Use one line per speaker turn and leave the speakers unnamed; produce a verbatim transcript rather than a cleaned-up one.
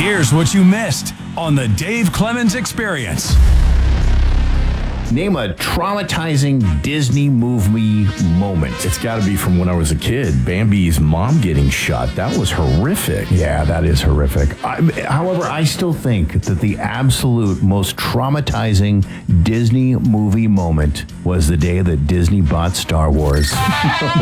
Here's what you missed on the Dave Clemens Experience.
Name a traumatizing Disney movie moment.
It's got to be from when I was a kid. Bambi's mom getting shot. That was horrific.
Yeah, that is horrific. I, however, I still think that the absolute most traumatizing Disney movie moment was the day that Disney bought Star Wars.